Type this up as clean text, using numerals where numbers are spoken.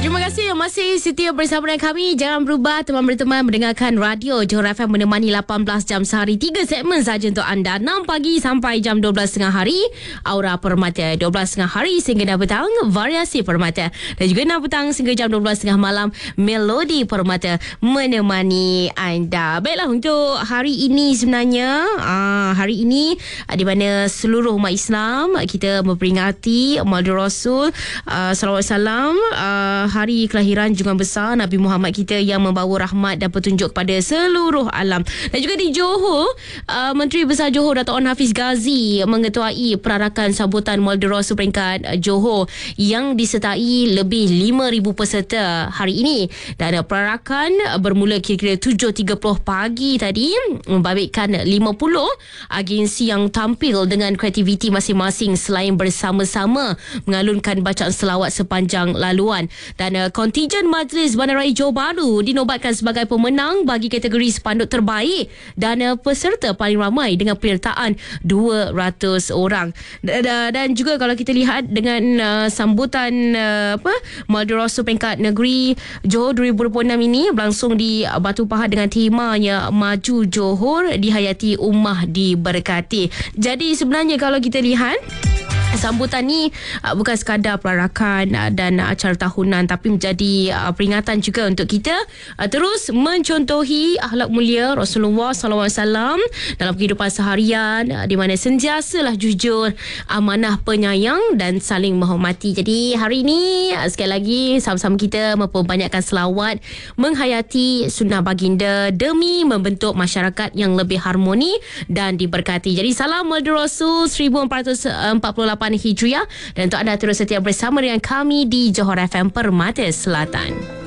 Terima kasih yang masih setia bersama dengan kami. Jangan berubah, teman-teman, mendengarkan radio Johor FM menemani 18 jam sehari. 3 segmen saja untuk anda. 6 pagi sampai jam 12.30 hari Aura Permata, 12.30 hari sehingga 6 petang Variasi Permata, dan juga 6 petang sehingga jam 12.30 malam Melodi Permata menemani anda. Baiklah, untuk hari ini sebenarnya hari ini di mana seluruh umat Islam kita memperingati Maulid Rasul salawat salam, hari kelahiran junjungan besar Nabi Muhammad kita yang membawa rahmat dan petunjuk kepada seluruh alam. Dan juga di Johor, Menteri Besar Johor Dato' Onn Hafiz Ghazi mengetuai perarakan sambutan Maulid Rasul peringkat Johor yang disertai lebih 5,000 peserta hari ini. Dan perarakan bermula kira-kira 7.30 pagi tadi, membabitkan 50 agensi yang tampil dengan kreativiti masing-masing selain bersama-sama mengalunkan bacaan selawat sepanjang laluan. Dan kontijen Majlis Bandaraya Johor Bahru dinobatkan sebagai pemenang bagi kategori spanduk terbaik dan peserta paling ramai dengan penyertaan 200 orang. Dan juga kalau kita lihat dengan sambutan Maulid Rasul peringkat negeri Johor 2026 ini berlangsung di Batu Pahat dengan temanya Maju Johor, dihayati ummah diberkati. Jadi sebenarnya kalau kita lihat sambutan ni bukan sekadar perarakan dan acara tahunan, tapi menjadi peringatan juga untuk kita terus mencontohi akhlak mulia Rasulullah SAW dalam kehidupan seharian, di mana sentiasalah jujur, amanah, penyayang dan saling menghormati. Jadi hari ini sekali lagi sama-sama kita memperbanyakkan selawat, menghayati sunnah baginda demi membentuk masyarakat yang lebih harmoni dan diberkati. Jadi salam Maulid Rasul 1448 Hijriah, dan untuk anda terus setia bersama dengan kami di Johor FM Permata Selatan.